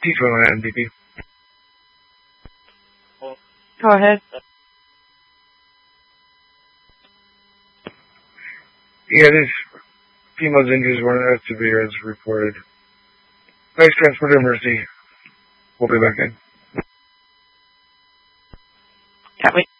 T21 MVP. Go ahead. Yeah, this female's injuries weren't as severe as reported. Nice transport emergency. We'll be back in. Copy.